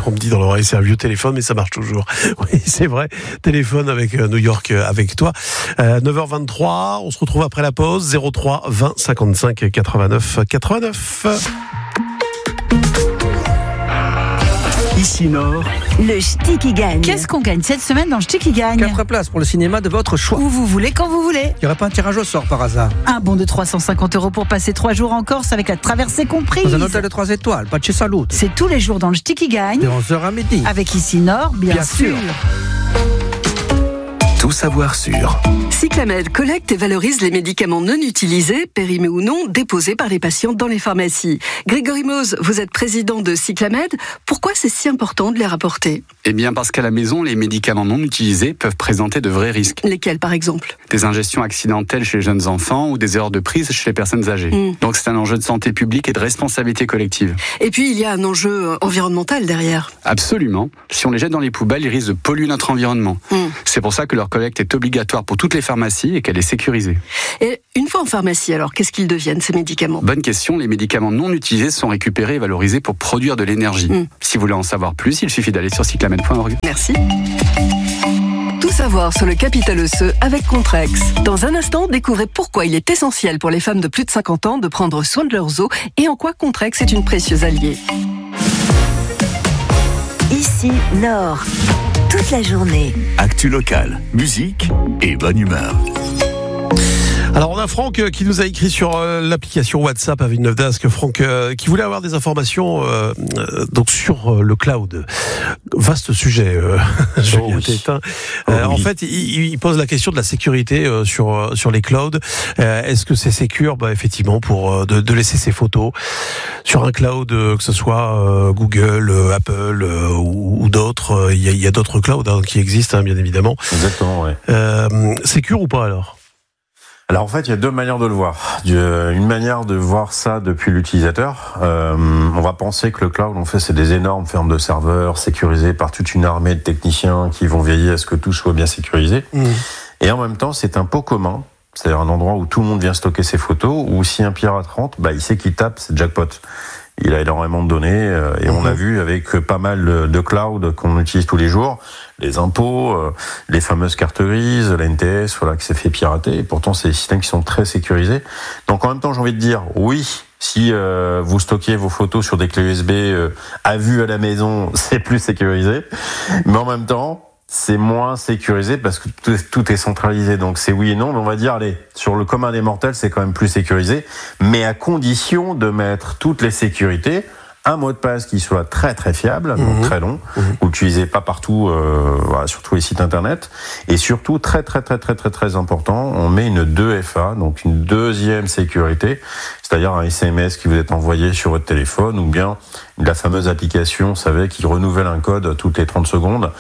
On me dit dans l'oreille, c'est un vieux téléphone, mais ça marche toujours. Oui, c'est vrai. Téléphone avec New York avec toi. 9h23, on se retrouve après la pause. 03 20 55 89 89. Ici Nord, le ch'ti qui gagne. Qu'est-ce qu'on gagne cette semaine dans le ch'ti qui gagne? 4 places pour le cinéma de votre choix. Où vous voulez, quand vous voulez. Il n'y aurait pas un tirage au sort par hasard? Un bon de 350 € pour passer 3 jours en Corse avec la traversée comprise. Dans un hôtel de 3 étoiles, pas de chez Salut. C'est tous les jours dans le ch'ti qui gagne. De 11h à midi. Avec Ici Nord, bien sûr. Tout savoir sur Cyclamed collecte et valorise les médicaments non utilisés, périmés ou non, déposés par les patients dans les pharmacies. Grégory Mose, vous êtes président de Cyclamed. Pourquoi c'est si important de les rapporter? Eh bien parce qu'à la maison, les médicaments non utilisés peuvent présenter de vrais risques. Lesquels par exemple? Des ingestions accidentelles chez les jeunes enfants ou des erreurs de prise chez les personnes âgées. Donc c'est un enjeu de santé publique et de responsabilité collective. Et puis il y a un enjeu environnemental derrière. Absolument. Si on les jette dans les poubelles, ils risquent de polluer notre environnement. C'est pour ça que leur collecte est obligatoire pour toutes les pharmacies et qu'elle est sécurisée. Et une fois en pharmacie, alors qu'est-ce qu'ils deviennent ces médicaments? Bonne question, les médicaments non utilisés sont récupérés et valorisés pour produire de l'énergie. Si vous voulez en savoir plus, il suffit d'aller sur cyclamed.org. Merci. Tout savoir sur le capital osseux avec Contrex. Dans un instant, découvrez pourquoi il est essentiel pour les femmes de plus de 50 ans de prendre soin de leurs os et en quoi Contrex est une précieuse alliée. Ici Nord, toute la journée. Actu locale, musique et bonne humeur. Alors on a Franck qui nous a écrit sur l'application WhatsApp avec 9 Dask. Franck qui voulait avoir des informations donc sur le cloud. Vaste sujet, Julien Tétin. En fait, il pose la question de la sécurité sur les clouds. Est-ce que c'est sécure? Effectivement, pour de laisser ses photos sur un cloud, que ce soit Google, Apple ou d'autres. Il y a d'autres clouds qui existent, bien évidemment. Exactement, ouais. Sécure ou pas alors? Alors en fait, il y a deux manières de le voir. Une manière de voir ça depuis l'utilisateur. On va penser que le cloud, en fait, c'est des énormes fermes de serveurs sécurisées par toute une armée de techniciens qui vont veiller à ce que tout soit bien sécurisé. Et en même temps, c'est un pot commun, c'est-à-dire un endroit où tout le monde vient stocker ses photos, où si un pirate rentre, il sait qu'il tape, c'est jackpot. Il a énormément de données et on a vu avec pas mal de cloud qu'on utilise tous les jours, les impôts, les fameuses cartes grises, la NTS, qui s'est fait pirater. Et pourtant, c'est des systèmes qui sont très sécurisés. Donc en même temps, j'ai envie de dire, oui, si vous stockez vos photos sur des clés USB à vue à la maison, c'est plus sécurisé. Mais en même temps, c'est moins sécurisé parce que tout est centralisé. Donc c'est oui et non, mais on va dire, allez, sur le commun des mortels, c'est quand même plus sécurisé, mais à condition de mettre toutes les sécurités, un mot de passe qui soit très très fiable, donc très long, vous l'utilisez pas partout, sur tous les sites internet, et surtout très très très très très très important, on met une 2FA, donc une deuxième sécurité, c'est-à-dire un SMS qui vous est envoyé sur votre téléphone, ou bien la fameuse application, vous savez, qui renouvelle un code toutes les 30 secondes,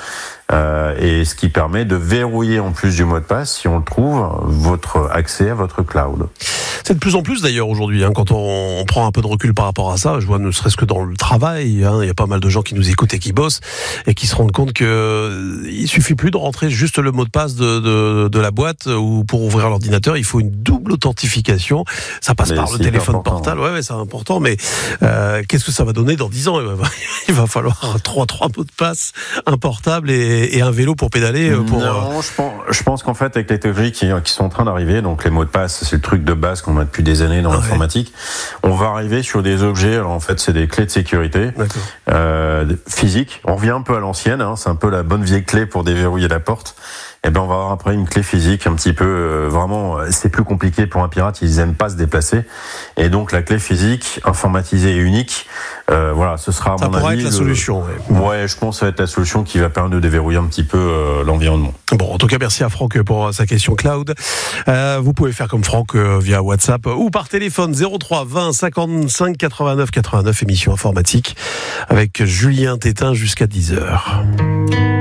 et ce qui permet de verrouiller en plus du mot de passe, si on le trouve, votre accès à votre cloud. C'est de plus en plus d'ailleurs aujourd'hui, quand on prend un peu de recul par rapport à ça, je vois ne serait-ce que dans le travail, il y a pas mal de gens qui nous écoutent et qui bossent et qui se rendent compte que il suffit plus de rentrer juste le mot de passe de la boîte ou pour ouvrir l'ordinateur, il faut une double authentification. Ça passe par le téléphone portable, ouais, c'est important, mais qu'est-ce que ça va donner dans 10 ans? Il va falloir trois mots de passe, un portable et un vélo pour pédaler. Non, je pense qu'en fait, avec les technologies qui sont en train d'arriver, donc les mots de passe, c'est le truc de base qu'on a depuis des années dans l'informatique, on va arriver sur des objets, alors en fait, c'est des clés de sécurité physiques. On revient un peu à l'ancienne, c'est un peu la bonne vieille clé pour déverrouiller la porte. Et on va avoir après une clé physique un petit peu vraiment, c'est plus compliqué pour un pirate, ils aiment pas se déplacer, et donc la clé physique informatisée et unique, ce sera à mon avis. Ça pourrait être la solution. Ouais, je pense que ça va être la solution qui va permettre de déverrouiller un petit peu l'environnement. Bon, en tout cas, merci à Franck pour sa question cloud. Vous pouvez faire comme Franck via WhatsApp ou par téléphone 03 20 55 89 89, émission informatique avec Julien Tétin jusqu'à 10h.